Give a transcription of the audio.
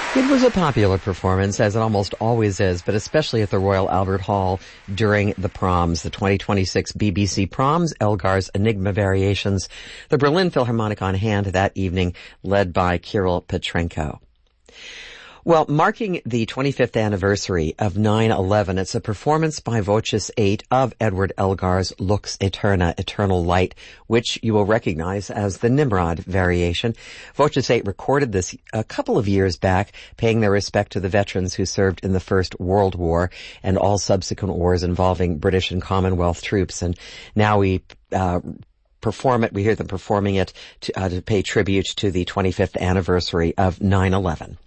It was a popular performance, as it almost always is, but especially at the Royal Albert Hall during the proms, the 2026 BBC Proms, Elgar's Enigma Variations, the Berlin Philharmonic on hand that evening, led by Kirill Petrenko. Well, marking the 25th anniversary of 9/11, it's a performance by Voces 8 of Edward Elgar's Lux Aeterna, Eternal Light, which you will recognize as the Nimrod variation. Voces 8 recorded this a couple of years back, paying their respect to the veterans who served in the First World War and all subsequent wars involving British and Commonwealth troops. And now we perform it, we hear them performing it to pay tribute to the 25th anniversary of 9/11.